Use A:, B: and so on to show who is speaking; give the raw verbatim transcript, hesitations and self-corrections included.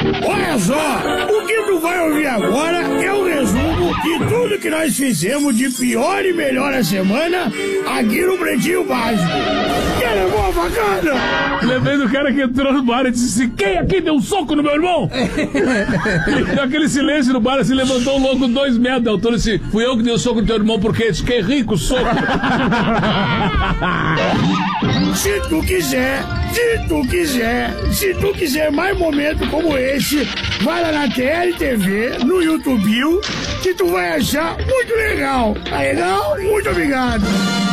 A: Olha só, o que tu vai ouvir agora é o resumo de tudo que nós fizemos de pior e melhor a semana aqui no Pretinho Básico. Que era boa, bacana!
B: Lembrei do cara que entrou no bar e disse assim, quem aqui deu um soco no meu irmão? E deu aquele silêncio no bar, assim, levantou o louco dois metros de altura e disse, fui eu que dei o soco no teu irmão porque fiquei rico, soco.
A: Se tu quiser, se tu quiser, se tu quiser mais momentos como esse, vai lá na T L T V, no YouTube, que tu vai achar muito legal. Tá legal? Muito obrigado.